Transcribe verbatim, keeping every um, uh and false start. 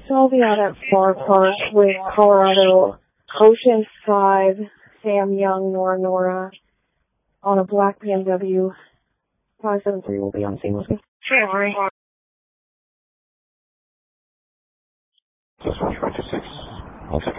So I'll be out at Far Park with Colorado Ocean five, Sam Young, Nora Nora, on a black B M W. five seven three will be on scene with me. Sure, Lori. Plus one twenty-six. I'll take